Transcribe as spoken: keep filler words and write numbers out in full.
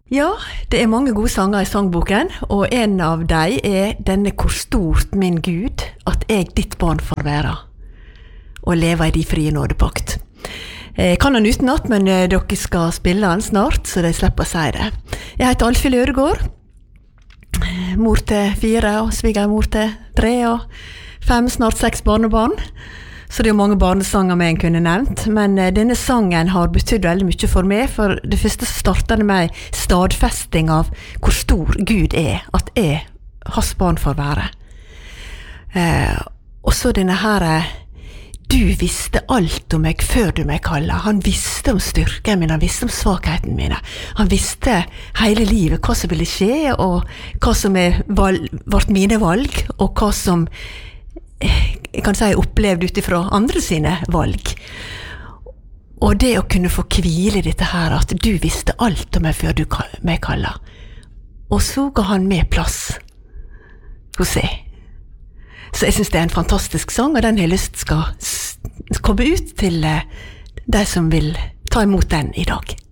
Ja, det er mange gode sanger i sangboken, og en av dem er denne «Hvor stort, min Gud, at jeg ditt barn får være, og leve i de frie nådepakt». Jeg kan den utenat, men dere skal spille den snart, så de slipper å si det. Jeg heter Alfhild Ødegård, mor til fire, og svigermor til tre, og fem, snart seks barnebarn. Så det er jo mange barnesanger med en kunne nevnt, men denne sangen har betydd veldig mye for meg, for det første startet det med stadfesting av hvor stor Gud er, at jeg, hans barn, får være. Eh, og så denne her, du visste alt om meg før du meg kallet. Han visste om styrken min, han visste om svakheten mine. Han visste hele livet hva som ville skje, og hva som er valg, vart mine valg, og hva som jeg kan si opplevd utifra andre sine valg. Og det å kunne få hvile i dette her, at du visste alt om meg før du meg kallet. Og så ga han med plass hos seg. Så jeg synes det er en fantastisk sang, og den har jeg lyst skal komme ut til de som vil ta imot den i dag.